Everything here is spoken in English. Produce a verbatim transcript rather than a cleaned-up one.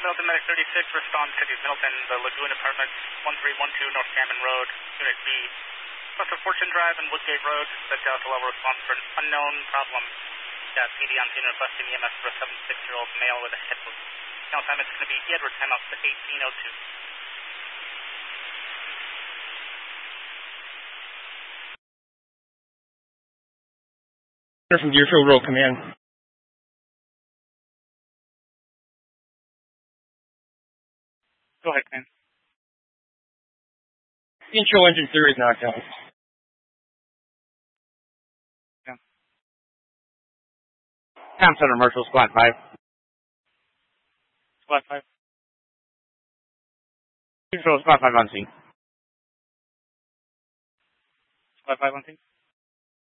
Middleton Medic thirty-six, respond to the Middleton, the Lagoon Apartments, one three one two North Gammon Road, Unit B. West of Fortune Drive and Woodgate Road, the Delta level response for an unknown problem. Got P D on scene requesting E M S for a seventy-six-year-old male with a head wound. Count time it's going to be Edward time out to eighteen oh two. From Deerfield Road Command. Go ahead, man. Intro engine three is knocked out. Yeah. Tom Center, Marshall, Squad five. Squad five. Control, Squad five on scene. Squad five on scene.